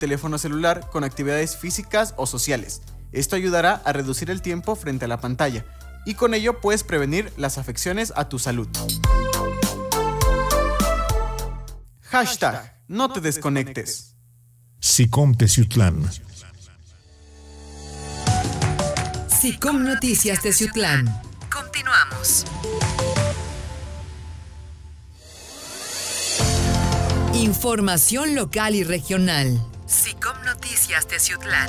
teléfono celular con actividades físicas o sociales. Esto ayudará a reducir el tiempo frente a la pantalla y con ello puedes prevenir las afecciones a tu salud. Hashtag, no te desconectes. SICOM Teciutlán. SICOM Noticias Teciutlán. Continuamos. Información local y regional. SICOM Noticias Teciutlán.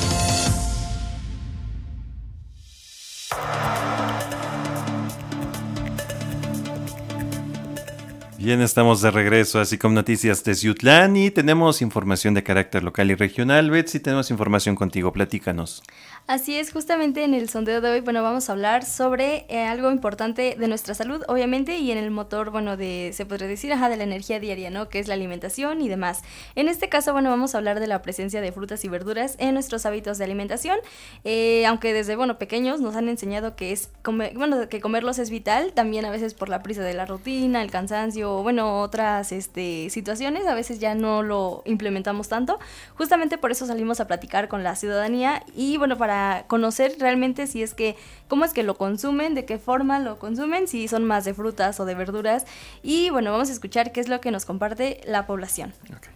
Bien, estamos de regreso a SICOM Noticias Teciutlán y tenemos información de carácter local y regional. Betsy, tenemos información contigo, platícanos. Así es, justamente en el sondeo de hoy, vamos a hablar sobre algo importante de nuestra salud, obviamente, y en el motor, se podría decir, de la energía diaria, ¿no? Que es la alimentación y demás. En este caso, vamos a hablar de la presencia de frutas y verduras en nuestros hábitos de alimentación, aunque desde, pequeños nos han enseñado que que comerlos es vital, también a veces por la prisa de la rutina, el cansancio, otras situaciones, a veces ya no lo implementamos tanto. Justamente por eso salimos a platicar con la ciudadanía y, para conocer realmente cómo es que lo consumen, de qué forma lo consumen, si son más de frutas o de verduras. Y vamos a escuchar qué es lo que nos comparte la población. Okay.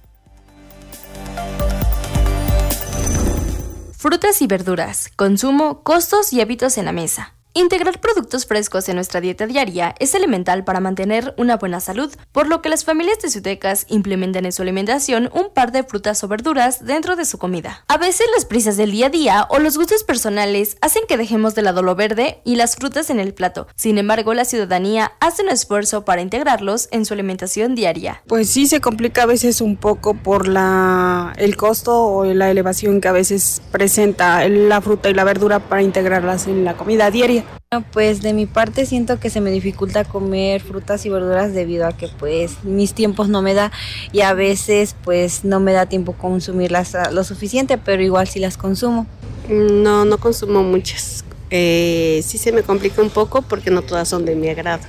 Frutas y verduras, consumo, costos y hábitos en la mesa. Integrar productos frescos en nuestra dieta diaria es elemental para mantener una buena salud, por lo que las familias teciutecas implementan en su alimentación un par de frutas o verduras dentro de su comida. A veces las prisas del día a día o los gustos personales hacen que dejemos de lado lo verde y las frutas en el plato. Sin embargo, la ciudadanía hace un esfuerzo para integrarlos en su alimentación diaria. Pues sí, se complica a veces un poco por el costo o la elevación que a veces presenta la fruta y la verdura para integrarlas en la comida diaria. Pues de mi parte siento que se me dificulta comer frutas y verduras debido a que mis tiempos no me da y a veces no me da tiempo consumirlas lo suficiente, pero igual sí las consumo. No consumo muchas. Sí se me complica un poco porque no todas son de mi agrado.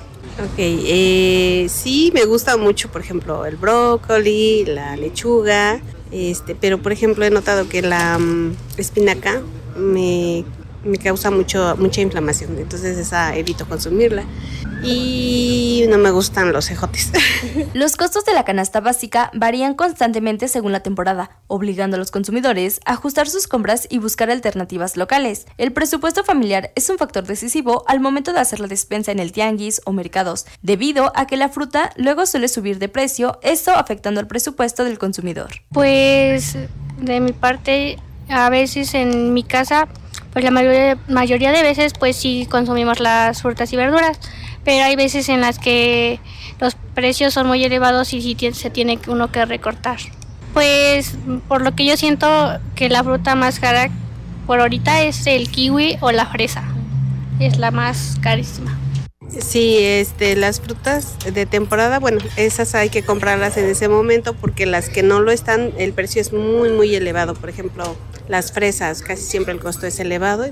Sí me gusta mucho, por ejemplo, el brócoli, la lechuga, pero por ejemplo he notado que la espinaca me causa mucha inflamación, entonces esa evito consumirla y no me gustan los ejotes. Los costos de la canasta básica varían constantemente según la temporada, obligando a los consumidores a ajustar sus compras y buscar alternativas locales. El presupuesto familiar es un factor decisivo al momento de hacer la despensa en el tianguis o mercados, debido a que la fruta luego suele subir de precio, esto afectando el presupuesto del consumidor. Pues de mi parte, a veces en mi casa la mayoría de veces sí consumimos las frutas y verduras, pero hay veces en las que los precios son muy elevados y sí se tiene uno que recortar. Pues por lo que yo siento que la fruta más cara por ahorita es el kiwi o la fresa, es la más carísima. Sí, las frutas de temporada, esas hay que comprarlas en ese momento porque las que no lo están, el precio es muy, muy elevado. Por ejemplo, las fresas, casi siempre el costo es elevado y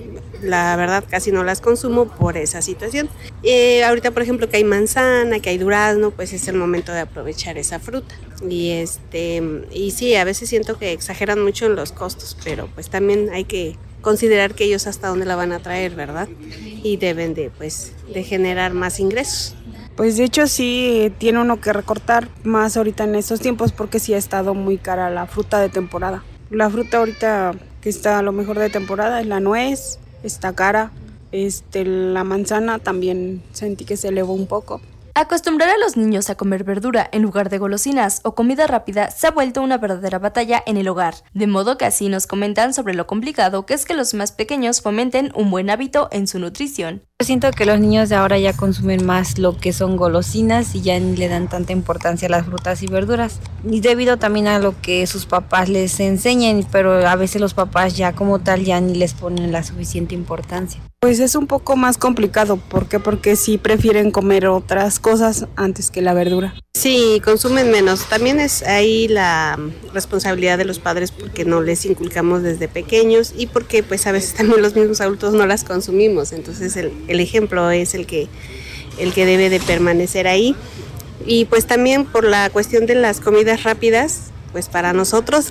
la verdad casi no las consumo por esa situación. Ahorita, por ejemplo, que hay manzana, que hay durazno, es el momento de aprovechar esa fruta. Y sí, a veces siento que exageran mucho en los costos, pero también hay que considerar que ellos hasta dónde la van a traer, ¿verdad? Y deben de generar más ingresos. Pues de hecho sí tiene uno que recortar más ahorita en estos tiempos porque sí ha estado muy cara la fruta de temporada. La fruta ahorita que está a lo mejor de temporada es la nuez, está cara, la manzana también sentí que se elevó un poco. Acostumbrar a los niños a comer verdura en lugar de golosinas o comida rápida se ha vuelto una verdadera batalla en el hogar, de modo que así nos comentan sobre lo complicado que es que los más pequeños fomenten un buen hábito en su nutrición. Yo siento que los niños de ahora ya consumen más lo que son golosinas y ya ni le dan tanta importancia a las frutas y verduras. Y debido también a lo que sus papás les enseñan, pero a veces los papás ya como tal ya ni les ponen la suficiente importancia. Pues es un poco más complicado, ¿por qué? Porque sí prefieren comer otras cosas antes que la verdura. Sí, consumen menos. También es ahí la responsabilidad de los padres porque no les inculcamos desde pequeños y porque a veces también los mismos adultos no las consumimos. Entonces el ejemplo es el que debe de permanecer ahí. Y también por la cuestión de las comidas rápidas, pues para nosotros